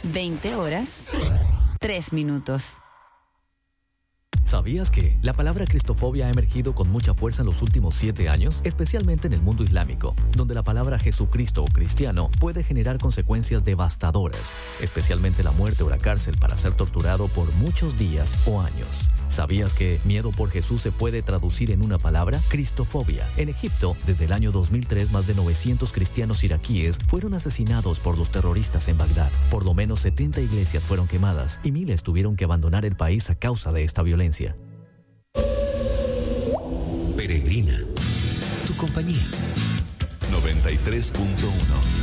20 horas, 3 minutos. ¿Sabías que la palabra cristofobia ha emergido con mucha fuerza en los últimos 7 años? Especialmente en el mundo islámico, donde la palabra Jesucristo o cristiano puede generar consecuencias devastadoras, especialmente la muerte o la cárcel para ser torturado por muchos días o años. ¿Sabías que miedo por Jesús se puede traducir en una palabra? Cristofobia. En Egipto, desde el año 2003, más de 900 cristianos iraquíes fueron asesinados por los terroristas en Bagdad. Por lo menos 70 iglesias fueron quemadas y miles tuvieron que abandonar el país a causa de esta violencia. Peregrina, tu compañía. 93.1